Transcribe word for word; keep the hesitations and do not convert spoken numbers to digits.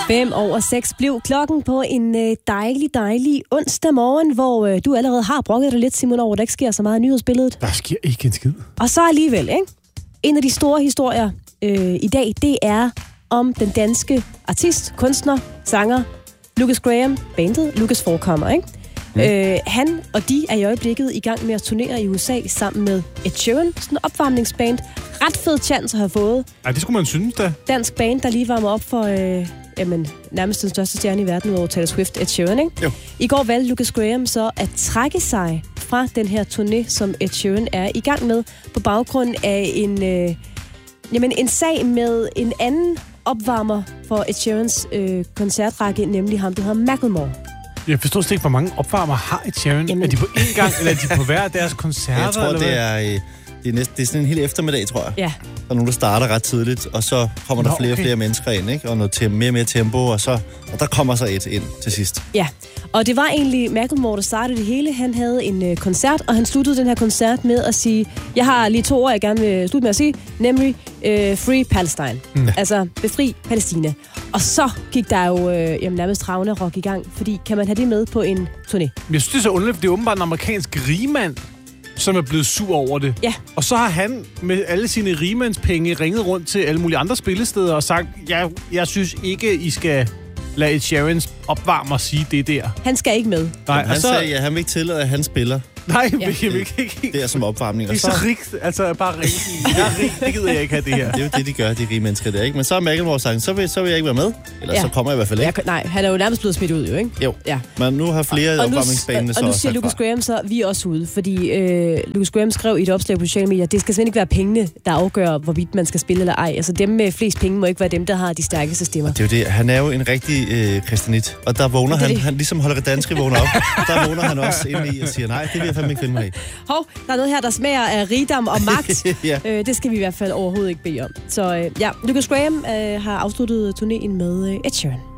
Fem over seks blev klokken på en dejlig, dejlig onsdag morgen, hvor øh, du allerede har brokket dig lidt, Simon, over, der ikke sker så meget i nyhedsbilledet. Der sker ikke en skid. Og så alligevel, ikke? En af de store historier øh, i dag, det er om den danske artist, kunstner, sanger, Lukas Graham, bandet Lukas Forekommer, ikke? Mm. Øh, han og de er i øjeblikket i gang med at turnere i U S A sammen med Ed Sheeran, sådan en opvarmningsband. Ret fed chance at have fået. Ej, det skulle man synes da. Dansk band, der lige varmer op for øh, jamen, nærmest den største stjerne i verden, udover Taylor Swift, Ed Sheeran, ikke? Jo. I går valgte Lukas Graham så at trække sig fra den her turné, som Ed Sheeran er i gang med, på baggrund af en, øh, jamen, en sag med en anden opvarmer for Ed Sheerans øh, koncertrække, nemlig ham, der hedder Macklemore. Jeg forstår slet ikke, hvor mange opvarmer har Ed Sheeran. Jamen. Er de på én gang, eller er de på hver af deres koncerter? Jeg tror, eller det er, det, er næsten, det er sådan en hel eftermiddag, tror jeg. Ja. Der er nogen, der starter ret tidligt, og så kommer der Nå, flere og okay. flere mennesker ind, ikke? Og noget tem- mere og mere tempo, og, så, og der kommer så et ind til sidst. Ja, og det var egentlig Macklemore, der startede det hele. Han havde en øh, koncert, og han sluttede den her koncert med at sige, jeg har lige to ord, jeg gerne vil slutte med at sige, nemlig øh, Free Palestine. Mm. Altså, befri Palæstina. Og så gik der jo øh, jamen, nærmest Ragnarok i gang, fordi kan man have det med på en turné? Jeg synes, det er så underligt, for det er åbenbart en amerikansk rigmand, som er blevet sur over det. Ja. Og så har han med alle sine rigmandspenge ringet rundt til alle mulige andre spillesteder og sagt, jeg, jeg synes ikke, I skal lade Ed Sheerans opvarmer sige det der. Han skal ikke med. Nej, han så... sagde, ja, han vil ikke tillade, at han spiller. Nej, ja. jeg vil ikke, ikke. Det er som opvarmning. Det er så, så rigt. Altså, bare rigt. Jeg er rigt. Det gider jeg ikke have det her. Det er jo det, de gør, de rige mennesker der, ikke? Men så er Macklemore sagt, så vil, så vil jeg ikke være med. Eller ja. Så kommer jeg i hvert fald ikke. Ja, nej, han er jo nærmest blevet smidt ud, jo, ikke? Jo, ja. Men nu har flere opvarmningsbanene så Og nu siger Lukas Graham så, vi er også ude. Fordi øh, Lukas Graham skrev i et opslag på sociale medier, det skal simpelthen ikke være pengene, der afgør, hvorvidt man skal spille eller ej. Altså dem med flest penge må ikke være dem, der har de stærkeste stemmer. Og det er jo det. Han er jo en rigtig øh, kristianit. Og der vågner han, han, ligesom Holger Danske vågner op, der vågner han også ind i og siger, nej, det vil jeg fandme ikke finde mig i. Hov, der er noget her, der smager af rigdom og magt. ja. øh, det skal vi i hvert fald overhovedet ikke bede om. Så øh, ja, Lukas Graham øh, har afsluttet turnéen med øh, Ed Sheeran.